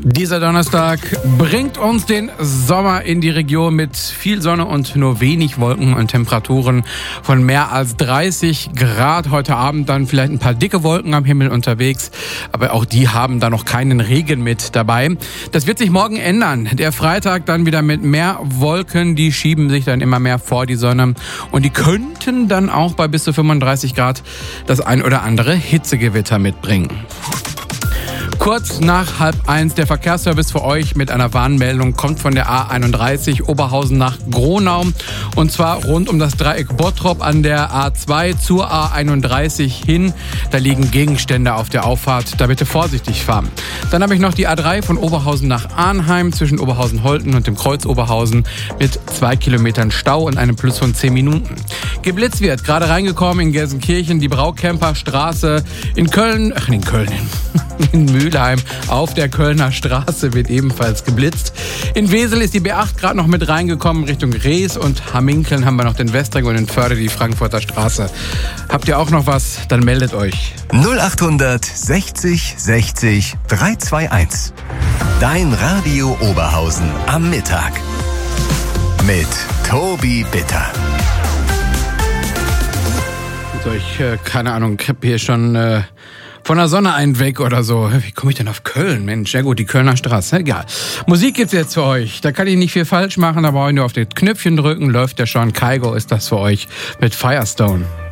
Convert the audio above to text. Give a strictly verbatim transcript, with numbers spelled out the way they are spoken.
Dieser Donnerstag bringt uns den Sommer in die Region mit viel Sonne und nur wenig Wolken und Temperaturen von mehr als dreißig Grad. Heute Abend dann vielleicht ein paar dicke Wolken am Himmel unterwegs, aber auch die haben da noch keinen Regen mit dabei. Das wird sich morgen ändern. Der Freitag dann wieder mit mehr Wolken, die schieben sich dann immer mehr vor die Sonne und die könnten dann auch bei bis zu fünfunddreißig Grad das ein oder andere Hitzegewitter mitbringen. Kurz nach halb eins der Verkehrsservice für euch mit einer Warnmeldung kommt von der A einunddreißig Oberhausen nach Gronau und zwar rund um das Dreieck Bottrop an der A zwei zur A einunddreißig hin. Da liegen Gegenstände auf der Auffahrt, da bitte vorsichtig fahren. Dann habe ich noch die A drei von Oberhausen nach Arnheim zwischen Oberhausen-Holten und dem Kreuz Oberhausen mit zwei Kilometern Stau und einem Plus von zehn Minuten. Geblitzt wird, gerade reingekommen in Gelsenkirchen, die Braukemper Straße in Köln, ach in Köln, in Mülheim auf der Kölner Straße wird ebenfalls geblitzt. In Wesel ist die B acht gerade noch mit reingekommen Richtung Rees und Hamminkeln haben wir noch den Westring und in Förde die Frankfurter Straße. Habt ihr auch noch was? Dann meldet euch. null achthundert sechzig sechzig dreihundertzweiundzwanzig. Dein Radio Oberhausen am Mittag. Mit Tobi Bitter. So, ich, äh, keine Ahnung, ich hab hier schon äh, von der Sonne einen weg oder so. Wie komme ich denn auf Köln? Mensch, ja gut, die Kölner Straße, egal. Musik gibt's jetzt für euch. Da kann ich nicht viel falsch machen, da brauche ich nur auf das Knöpfchen drücken. Läuft ja schon. Kaigo ist das für euch mit Firestone.